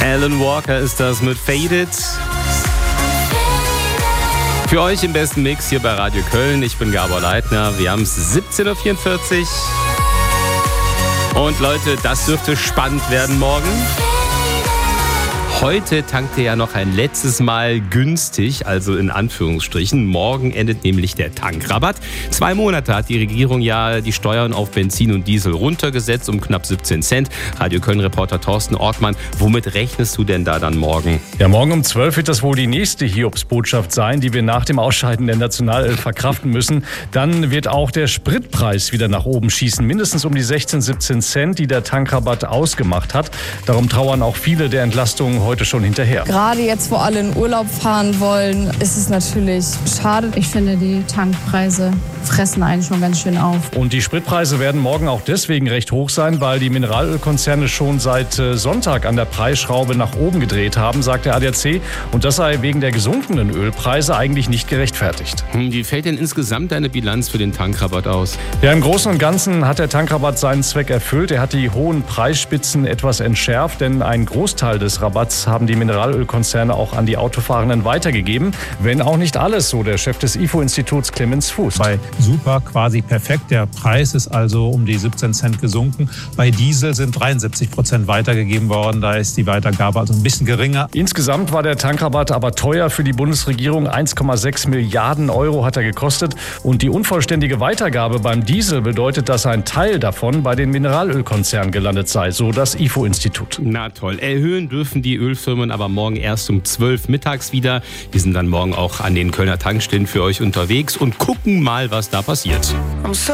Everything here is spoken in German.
Alan Walker ist das mit Faded. Für euch im besten Mix hier bei Radio Köln. Ich bin Gabor Leitner. Wir haben es 17.44 Uhr. Und Leute, das dürfte spannend werden morgen. Heute tankt ihr ja noch ein letztes Mal günstig, also in Anführungsstrichen. Morgen endet nämlich der Tankrabatt. 2 Monate hat die Regierung ja die Steuern auf Benzin und Diesel runtergesetzt um knapp 17 Cent. Radio Köln-Reporter Thorsten Ortmann, womit rechnest du denn da dann morgen? Ja, morgen um 12 wird das wohl die nächste Hiobsbotschaft sein, die wir nach dem Ausscheiden der Nationalelf verkraften müssen. Dann wird auch der Spritpreis wieder nach oben schießen. Mindestens um die 16, 17 Cent, die der Tankrabatt ausgemacht hat. Darum trauern auch viele der Entlastungen heute schon hinterher. Gerade jetzt, wo alle in Urlaub fahren wollen, ist es natürlich schade. Ich finde, die Tankpreise fressen einen schon ganz schön auf. Und die Spritpreise werden morgen auch deswegen recht hoch sein, weil die Mineralölkonzerne schon seit Sonntag an der Preisschraube nach oben gedreht haben, sagt der ADAC. Und das sei wegen der gesunkenen Ölpreise eigentlich nicht gerechtfertigt. Wie fällt denn insgesamt deine Bilanz für den Tankrabatt aus? Ja, im Großen und Ganzen hat der Tankrabatt seinen Zweck erfüllt. Er hat die hohen Preisspitzen etwas entschärft, denn einen Großteil des Rabatts haben die Mineralölkonzerne auch an die Autofahrenden weitergegeben. Wenn auch nicht alles, so der Chef des IFO-Instituts Clemens Fuß. Bei Super quasi perfekt. Der Preis ist also um die 17 Cent gesunken. Bei Diesel sind 73% weitergegeben worden. Da ist die Weitergabe also ein bisschen geringer. Insgesamt war der Tankrabatt aber teuer für die Bundesregierung. 1,6 Milliarden Euro hat er gekostet. Und die unvollständige Weitergabe beim Diesel bedeutet, dass ein Teil davon bei den Mineralölkonzernen gelandet sei, so das IFO-Institut. Na toll. Erhöhen dürfen die Ölfirmen aber morgen erst um 12 mittags wieder. Wir sind dann morgen auch an den Kölner Tankstellen für euch unterwegs und gucken mal, was da passiert.